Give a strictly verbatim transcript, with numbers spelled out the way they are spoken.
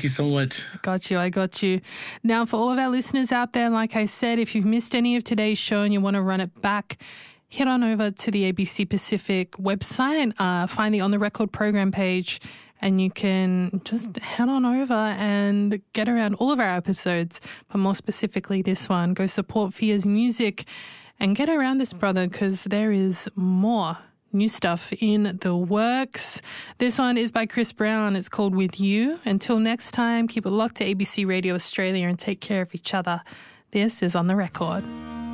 you so much. I got you. I got you. Now, for all of our listeners out there, like I said, if you've missed any of today's show and you want to run it back, head on over to the A B C Pacific website, uh, find the On the Record program page, and you can just head on over and get around all of our episodes, but more specifically this one. Go support Fia's music and get around this brother, because there is more new stuff in the works. This one is by Chris Brown. It's called With You. Until next time, keep it locked to A B C Radio Australia and take care of each other. This is On the Record.